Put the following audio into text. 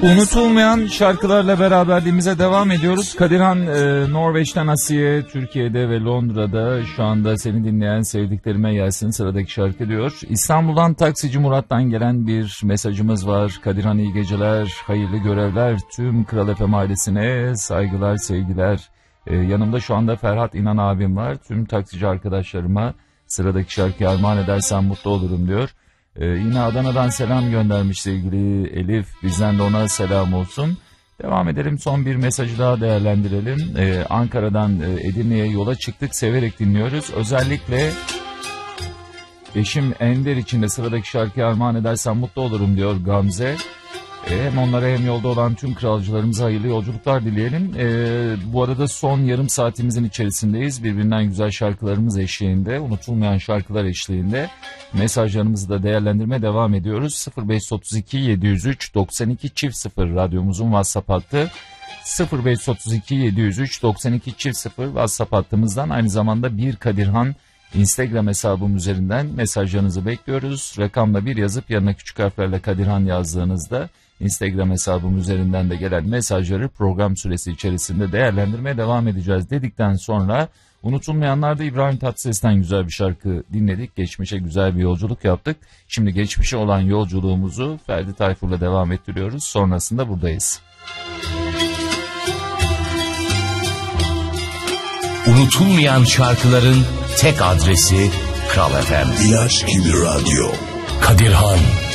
Unutulmayan şarkılarla beraberliğimize devam ediyoruz. Kadirhan Norveç'ten Asiye, Türkiye'de ve Londra'da şu anda seni dinleyen sevdiklerime gelsin sıradaki şarkı diyor. İstanbul'dan Taksici Murat'tan gelen bir mesajımız var. Kadirhan iyi geceler, hayırlı görevler, tüm Kral FM ailesine saygılar, sevgiler. Yanımda şu anda Ferhat İnan abim var. Tüm taksici arkadaşlarıma sıradaki şarkıyı armağan edersen mutlu olurum diyor. Yine Adana'dan selam göndermiş sevgili Elif. Bizden de ona selam olsun. Devam edelim, son bir mesajı daha değerlendirelim. Ankara'dan Edirne'ye yola çıktık, severek dinliyoruz. Özellikle eşim Ender için de sıradaki şarkıyı armağan edersen mutlu olurum diyor Gamze. Hem onlara hem yolda olan tüm kralcılarımıza hayırlı yolculuklar dileyelim. Bu arada son yarım saatimizin içerisindeyiz. Birbirinden güzel şarkılarımız eşliğinde, unutulmayan şarkılar eşliğinde mesajlarımızı da değerlendirmeye devam ediyoruz. 0532 703 92 0 radyomuzun WhatsApp hattı. 0532 703 92 0 WhatsApp hattımızdan, aynı zamanda Bir Kadirhan Instagram hesabım üzerinden mesajlarınızı bekliyoruz. Rakamla bir yazıp yanına küçük harflerle Kadirhan yazdığınızda Instagram hesabım üzerinden de gelen mesajları program süresi içerisinde değerlendirmeye devam edeceğiz dedikten sonra unutulmayanlarda İbrahim Tatlıses'ten güzel bir şarkı dinledik. Geçmişe güzel bir yolculuk yaptık. Şimdi geçmişe olan yolculuğumuzu Ferdi Tayfur'la devam ettiriyoruz. Sonrasında buradayız. Unutulmayan şarkıların tek adresi Kral FM. İlaç gibi radyo. Kadirhan.